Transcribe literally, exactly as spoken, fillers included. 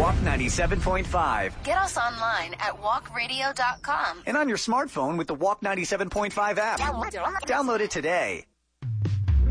Walk ninety-seven point five. Get us online at walk radio dot com. And on your smartphone with the Walk ninety-seven point five app. Download it today.